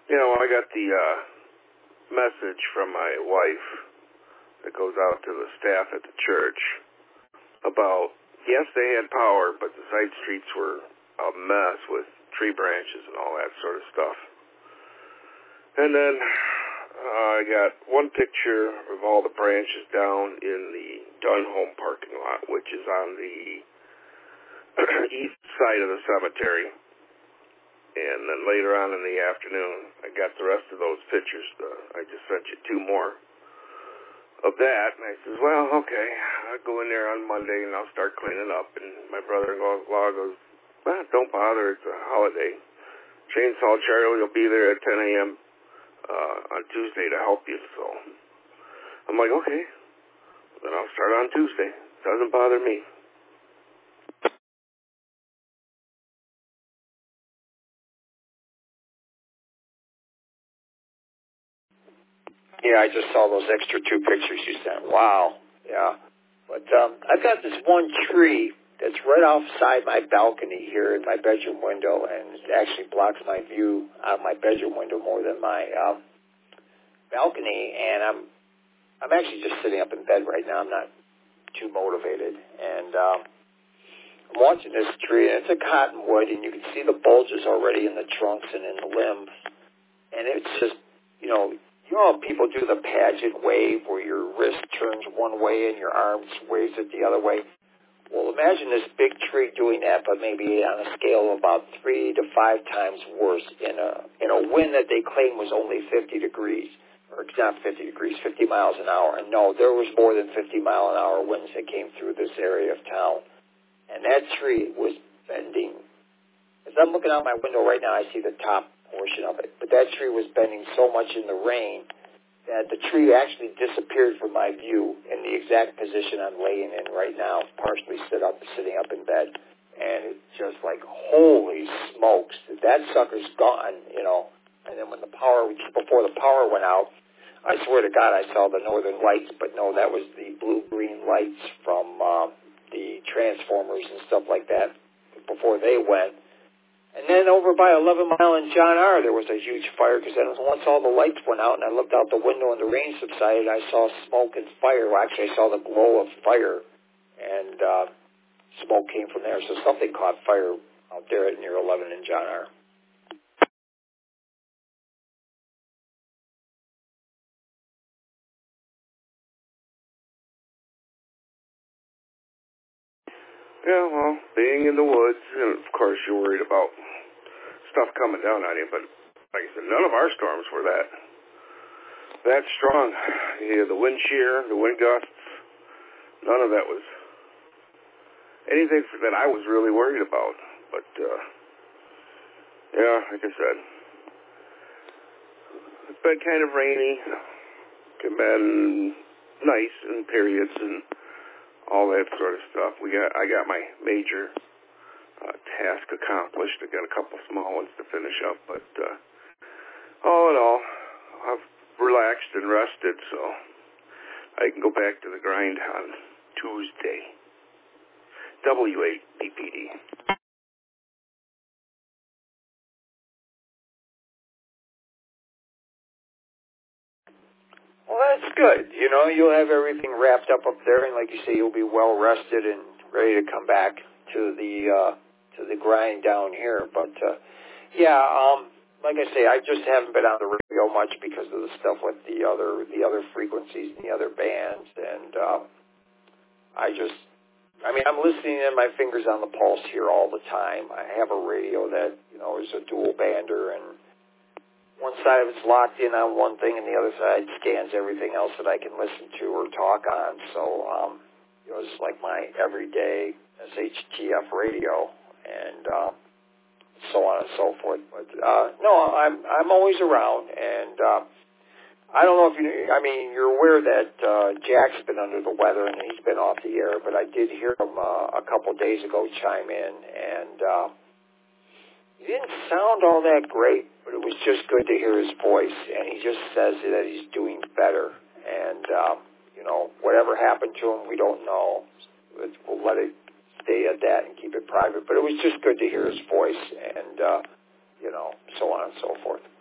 I got the message from my wife that goes out to the staff at the church about, yes, they had power, but the side streets were a mess with tree branches and all that sort of stuff. And then I got one picture of all the branches down in the Dunholm parking lot, which is on the east side of the cemetery. And then later on in the afternoon, I got the rest of those pictures. I just sent you two more of that. And I says, well, okay, I'll go in there on Monday and I'll start cleaning up. And my brother-in-law goes, well, don't bother, it's a holiday. Chainsaw Charlie will be there at 10 a.m. On Tuesday to help you. So I'm like, okay, then I'll start on Tuesday. Doesn't bother me. Yeah, I just saw those extra two pictures you sent. Wow. Yeah. But I've got this one tree that's right outside my balcony here in my bedroom window, and it actually blocks my view out of my bedroom window more than my balcony. And I'm actually just sitting up in bed right now. I'm not too motivated. And I'm watching this tree, and it's a cottonwood, and you can see the bulges already in the trunks and in the limbs. And it's just, you know how people do the pageant wave where your wrist turns one way and your arm waves it the other way? Well, imagine this big tree doing that, but maybe on a scale of about 3 to 5 times worse in a wind that they claim was only 50 degrees. Or not 50 degrees, 50 miles an hour. And no, there was more than 50-mile-an-hour winds that came through this area of town. And that tree was bending. As I'm looking out my window right now, I see the top portion of it. But that tree was bending so much in the rain that the tree actually disappeared from my view in the exact position I'm laying in right now, partially sitting up in bed. And it's just like, holy smokes, that sucker's gone, And then before the power went out, I swear to God, I saw the northern lights, but no, that was the blue-green lights from the transformers and stuff like that before they went. And then over by 11 Mile and John R., there was a huge fire, because then once all the lights went out and I looked out the window and the rain subsided, I saw smoke and fire. Well, actually, I saw the glow of fire, and smoke came from there. So something caught fire out there at near 11 and John R. Yeah, well, being in the woods, and of course you're worried about stuff coming down on you, but like I said, none of our storms were that strong. The wind shear, the wind gusts, none of that was anything that I was really worried about. But, yeah, like I said, it's been kind of rainy, it's been nice in periods, and all that sort of stuff. I got my major task accomplished. I got a couple small ones to finish up, but all in all, I've relaxed and rested, so I can go back to the grind on Tuesday. W8BPD. Well, that's good. You'll have everything wrapped up there, and like you say, you'll be well rested and ready to come back to the grind down here. But like I say, I just haven't been on the radio much because of the stuff with the other frequencies and the other bands, and I'm listening and my fingers on the pulse here all the time. I have a radio that is a dual bander, and one side of it's locked in on one thing, and the other side scans everything else that I can listen to or talk on. So, it's like my everyday SHTF radio, and so on and so forth. But no, I'm always around, and I don't know if you're aware that Jack's been under the weather and he's been off the air, but I did hear him a couple days ago chime in, and he didn't sound all that great, but it was just good to hear his voice, and he just says that he's doing better. And, whatever happened to him, we don't know. We'll let it stay at that and keep it private. But it was just good to hear his voice and, so on and so forth.